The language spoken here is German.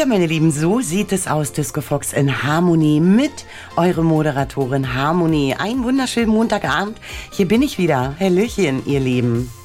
Tja, meine Lieben, so sieht es aus, Disco Fox in Harmonie mit eurer Moderatorin Harmonie. Einen wunderschönen Montagabend. Hier bin ich wieder. Hallöchen, ihr Lieben.